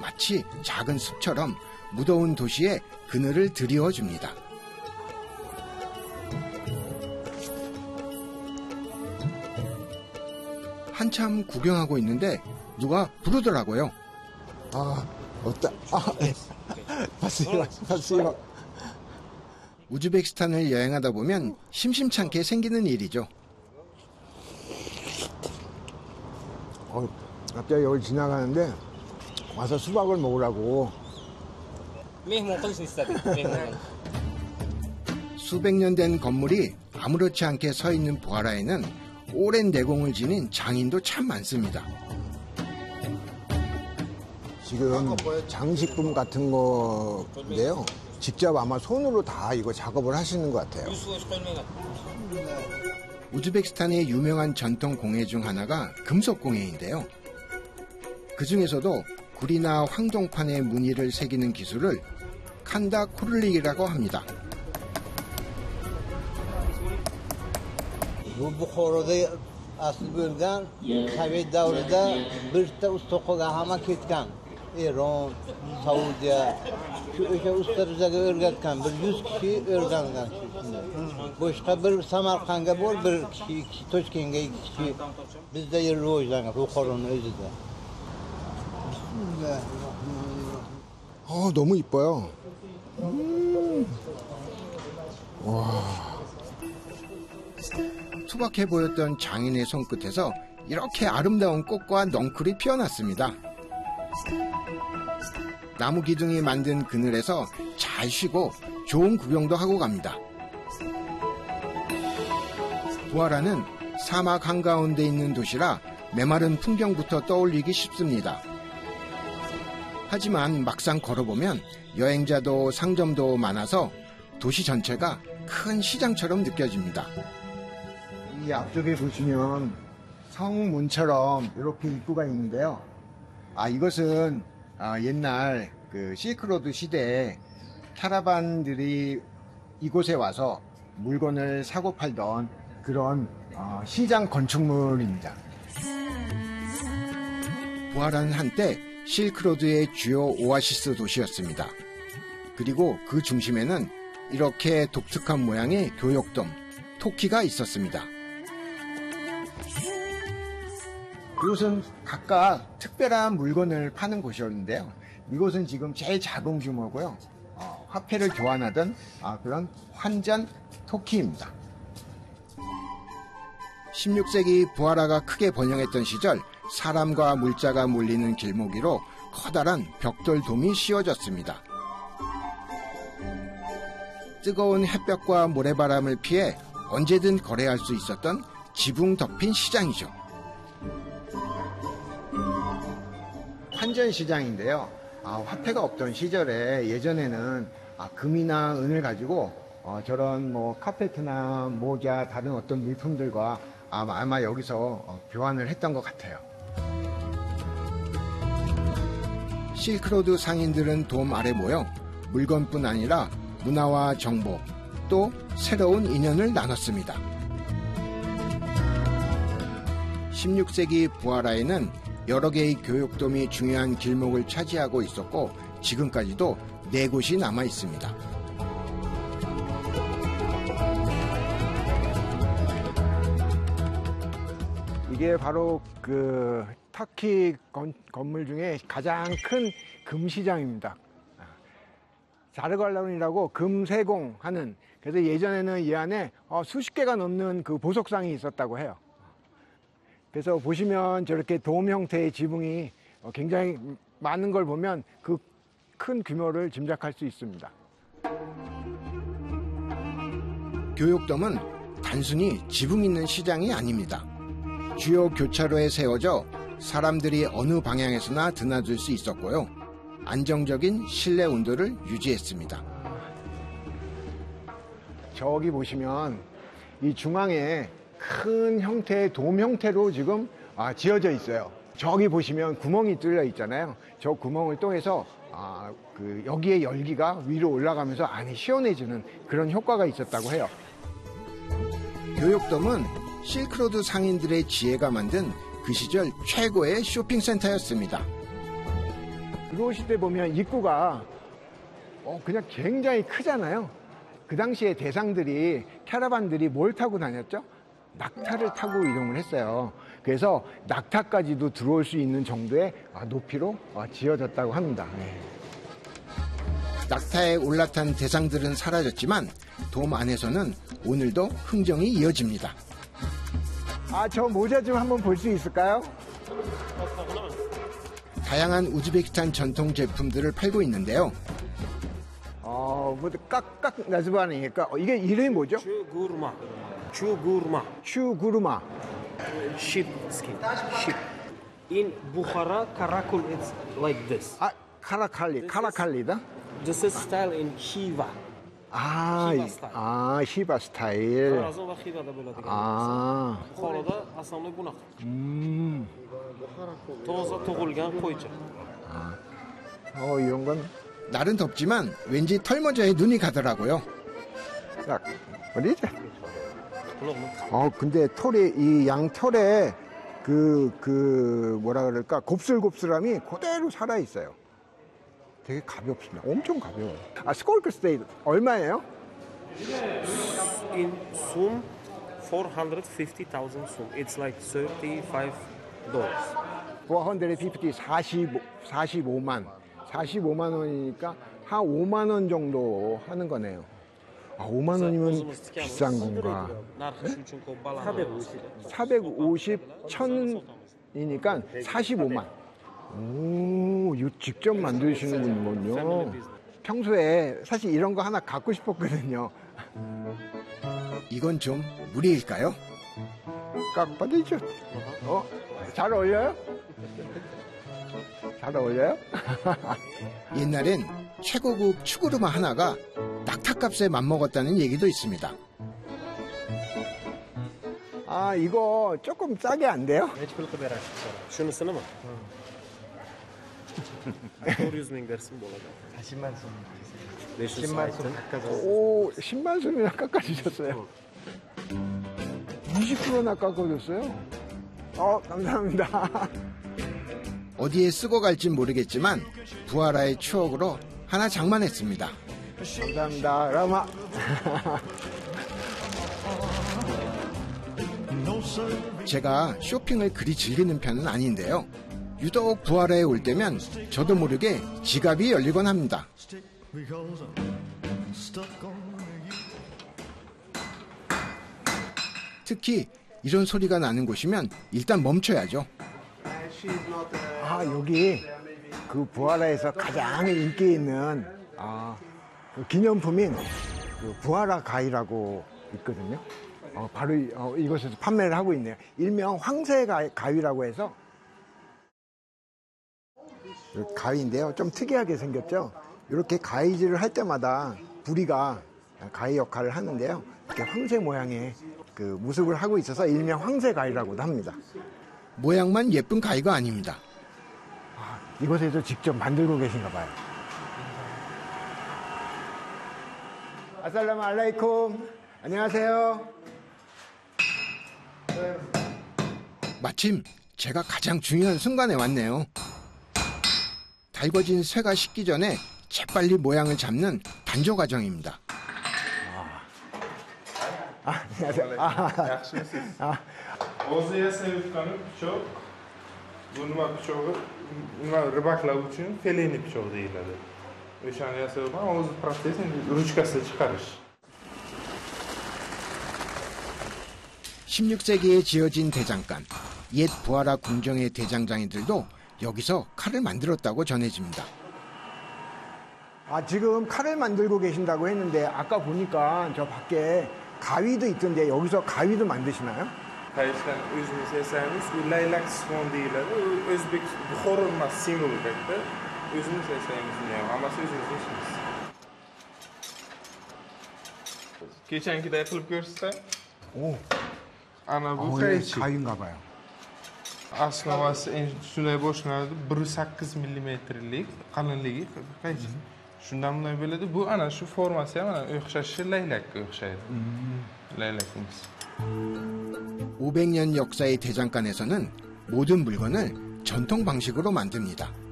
마치 작은 숲처럼 무더운 도시에 그늘을 드리워줍니다. 한참 구경하고 있는데 누가 부르더라고요. 봤어요. 우즈베키스탄을 여행하다 보면 심심찮게 생기는 일이죠. 갑자기 여기 지나가는데 와서 수박을 먹으라고. 수백 년 된 건물이 아무렇지 않게 서 있는 부하라에는 오랜 내공을 지닌 장인도 참 많습니다. 지금 장식품 같은 건데요. 직접 아마 손으로 다 이거 작업을 하시는 것 같아요. 우즈베키스탄의 유명한 전통 공예 중 하나가 금속 공예인데요. 그 중에서도 구리나 황동판에 무늬를 새기는 기술을 칸다 코를릭이라고 합니다. Bu Buxoroda asl bo'lgan Sovet davrida birta usta qo'lgan hamma ketgan. Eron, Saudiya shu o'sha usta bizaga o'rgatgan 100 kishi o'rgangan. Boshqa bir Samarqandga bor, bir kishi Toshkentga 2 kishi bizda rivojlangan Buxoroning o'zida. 너무 이뻐요. 와. 투박해 보였던 장인의 손끝에서 이렇게 아름다운 꽃과 넝쿨이 피어났습니다. 나무 기둥이 만든 그늘에서 잘 쉬고 좋은 구경도 하고 갑니다. 부하라는 사막 한가운데 있는 도시라 메마른 풍경부터 떠올리기 쉽습니다. 하지만 막상 걸어보면 여행자도 상점도 많아서 도시 전체가 큰 시장처럼 느껴집니다. 이 앞쪽에 보시면 성문처럼 이렇게 입구가 있는데요. 이것은 옛날 그 실크로드 시대에 카라반들이 이곳에 와서 물건을 사고 팔던 그런 시장 건축물입니다. 부하라는 한때 실크로드의 주요 오아시스 도시였습니다. 그리고 그 중심에는 이렇게 독특한 모양의 교역돔, 토키가 있었습니다. 이곳은 각각 특별한 물건을 파는 곳이었는데요. 이곳은 지금 제일 작은 규모고요. 화폐를 교환하던 그런 환전 토키입니다. 16세기 부하라가 크게 번영했던 시절 사람과 물자가 몰리는 길목 위로 커다란 벽돌돔이 씌워졌습니다. 뜨거운 햇볕과 모래바람을 피해 언제든 거래할 수 있었던 지붕 덮인 시장이죠. 환전시장인데요. 화폐가 없던 시절에 예전에는 금이나 은을 가지고 저런 카페트나 모자 다른 어떤 물품들과 아마 여기서 교환을 했던 것 같아요. 실크로드 상인들은 돔 아래 모여 물건뿐 아니라 문화와 정보, 또 새로운 인연을 나눴습니다. 16세기 부하라에는 여러 개의 교역돔이 중요한 길목을 차지하고 있었고 지금까지도 4곳이 남아 있습니다. 이게 바로 그 터키 건물 중에 가장 큰 금시장입니다. 자르갈론이라고 금세공하는, 그래서 예전에는 이 안에 수십 개가 넘는 그 보석상이 있었다고 해요. 그래서 보시면 저렇게 돔 형태의 지붕이 굉장히 많은 걸 보면 그 큰 규모를 짐작할 수 있습니다. 교역돔은 단순히 지붕 있는 시장이 아닙니다. 주요 교차로에 세워져 사람들이 어느 방향에서나 드나들 수 있었고요. 안정적인 실내 온도를 유지했습니다. 저기 보시면 이 중앙에 큰 형태의 돔 형태로 지금 지어져 있어요. 저기 보시면 구멍이 뚫려 있잖아요. 저 구멍을 통해서 여기에 열기가 위로 올라가면서 안이 시원해지는 그런 효과가 있었다고 해요. 교역돔은 실크로드 상인들의 지혜가 만든 그 시절 최고의 쇼핑센터였습니다. 들어오실 때 보면 입구가 그냥 굉장히 크잖아요. 그 당시에 대상들이, 캐러반들이 뭘 타고 다녔죠? 낙타를 타고 이동을 했어요. 그래서 낙타까지도 들어올 수 있는 정도의 높이로 지어졌다고 합니다. 네. 낙타에 올라탄 대상들은 사라졌지만 돔 안에서는 오늘도 흥정이 이어집니다. 저 모자 좀 한번 볼 수 있을까요? 다양한 우즈베키스탄 전통 제품들을 팔고 있는데요. 뭐 깍깍 나즈바니까 이게 이름이 뭐죠? 추구르마. Sheep skin. Sheep. In Bukhara, Karakul, it's like this. 카라칼리다? This is style in Shiva. 히바 스타일. Razova Shiva da böyle degan. Buxoroda aslında bunaqa. Toza tug'ilgan qo'ycha. 이런 건 날은 덥지만 왠지 털모자에 눈이 가더라고요. 어디지? 근데 털이, 이 양털에 뭐라 그럴까, 곱슬곱슬함이 그대로 살아있어요. 되게 가볍습니다. 엄청 가벼워요. 스콜크 스테이트 얼마예요? In Sum, 450,000 Sum. It's like $35. 450, 45만 원이니까 한 5만 원 정도 하는 거네요. 5만 원이면 비싼 건가? 450, 1000이니까 45만. 이거 직접 만드시는군요. 평소에 사실 이런 거 하나 갖고 싶었거든요. 이건 좀 무리일까요? 깍빠디죠. 잘 어울려요? 잘 어울려요? 옛날엔 최고급 추구르마 하나가 낙타값에 맞먹었다는 얘기도 있습니다. 이거 조금 싸게 안 돼요? Şunusunu mu? 400,000 versin bu olacak. 10만 송. 500 saatin. 10만 원이나 깎아주셨어요. 20%나 깎아줬어요? 감사합니다. 어디에 쓰고 갈진 모르겠지만 부하라의 추억으로 하나 장만했습니다. 감사합니다. 라마. 제가 쇼핑을 그리 즐기는 편은 아닌데요. 유독 부하라에 올 때면 저도 모르게 지갑이 열리곤 합니다. 특히 이런 소리가 나는 곳이면 일단 멈춰야죠. 여기 그 부하라에서 가장 인기 있는 그 기념품인 그 부하라 가위라고 있거든요. 바로 이곳에서 판매를 하고 있네요. 일명 황새 가위라고 해서 가위인데요. 좀 특이하게 생겼죠. 이렇게 가위질을 할 때마다 부리가 가위 역할을 하는데요. 이렇게 황새 모양의 그 무습을 하고 있어서 일명 황새 가위라고도 합니다. 모양만 예쁜 가위가 아닙니다. 이곳에서 직접 만들고 계신가 봐요. 아살라무 알라이쿰. 안녕하세요. 마침 제가 가장 중요한 순간에 왔네요. 달궈진 쇠가 식기 전에 재빨리 모양을 잡는 단조 과정입니다. 안녕하세요. O'zi yasayotgani pichoq. Bu nima pichog'i? Nima ribaqlar uchun feleni pichoq deyiladi. O'shani yasayotgan o'zi protsess, ruchkasi chiqarish. 16세기에 지어진 대장간, 옛 부하라 궁정의 대장장이들도 여기서 칼을 만들었다고 전해집니다. 지금 칼을 만들고 계신다고 했는데 아까 보니까 저 밖에 가위도 있던데 여기서 가위도 만드시나요? Qayishdan o'zimiz yasaymiz. U laylak sifon deyiladi. O'zbek Buxoro simvoli katta. O'zimiz yasaymiz uni ham. Hammasi o'zimiz ishimiz. Kechangiday qilib ko'rsatsa. Ana bu qaychi. 가위인가 봐요. Основasi shunday boshlanadi. 1.8 millimetrlik qalinligi qaychi. Shundan bunday bo'ladi. Bu ana shu formasi ham ana o'xshashi laylakka o'xshaydi. Laylakimiz. 500년 역사의 대장간에서는 모든 물건을 전통 방식으로 만듭니다.